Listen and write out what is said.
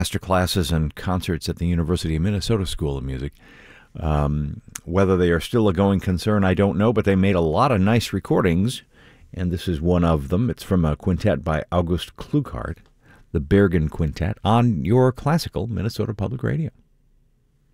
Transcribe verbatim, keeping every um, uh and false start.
master classes and concerts at the University of Minnesota School of Music. Um, whether they are still a going concern, I don't know, but they made a lot of nice recordings, and this is one of them. It's from a quintet by August Klughardt, the Bergen Quintet, on your classical Minnesota Public Radio.